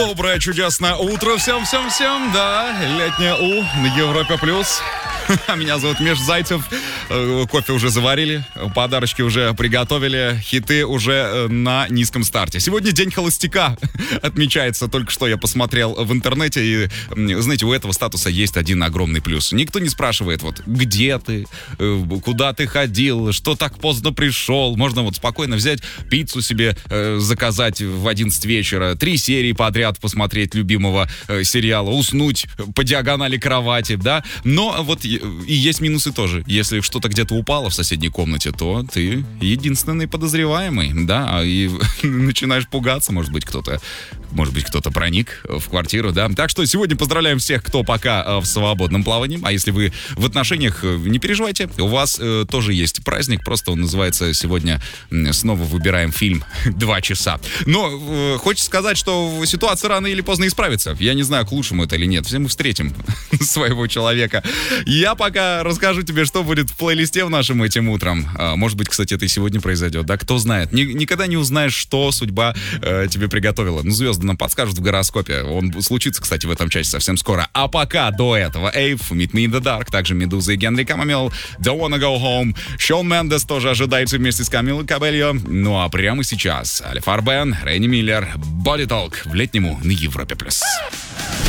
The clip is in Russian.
Доброе, чудесное утро всем, да, летнее У на Европе+. Меня зовут Миш Зайцев, кофе уже заварили, подарочки уже приготовили, хиты уже на низком старте. Сегодня день холостяка отмечается, только что я посмотрел в интернете, и, знаете, у этого статуса есть один огромный плюс. Никто не спрашивает, вот, где ты, куда ты ходил, что так поздно пришел. Можно вот спокойно взять пиццу себе, заказать в 11 вечера, 3 серии подряд посмотреть любимого сериала, уснуть по диагонали кровати, да. Но вот и есть минусы тоже. Если что-то где-то упало в соседней комнате, то ты единственный подозреваемый, да, и начинаешь пугаться, может быть, кто-то проник в квартиру, да. Так что сегодня поздравляем всех, кто пока в свободном плавании, а если вы в отношениях, не переживайте, у вас тоже есть праздник, просто он называется сегодня «Снова выбираем фильм 2 часа». Но хочется сказать, что ситуация рано или поздно исправится. Я не знаю, к лучшему это или нет. Все мы встретим своего человека. Я пока расскажу тебе, что будет в плейлисте в нашем этим утром. Может быть, кстати, это и сегодня произойдет, да? Кто знает. Никогда не узнаешь, что судьба тебе приготовила. Ну, звезды нам подскажут в гороскопе. Он случится, кстати, в этом часе совсем скоро. А пока до этого Эйв, Meet Me in the Dark, также Медуза и Генри Камамел, Don't Wanna Go Home, Шон Мендес тоже ожидается вместе с Камилой Кабельо. Ну а прямо сейчас Али Фарбен, Ренни Миллер, Body Talk в летнему на Европе+.